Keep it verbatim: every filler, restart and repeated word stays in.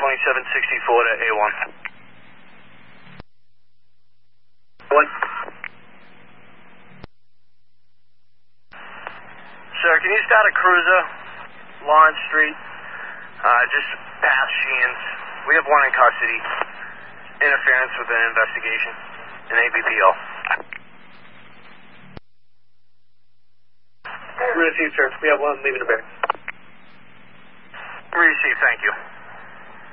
twenty-seven sixty-four to A one. What? Sir, can you start a cruiser, Lawrence Street, uh, just past Sheehan's? We have one in custody. Interference with an investigation, an A B P O. Received, sir. We have one leaving the barracks. Received, thank you.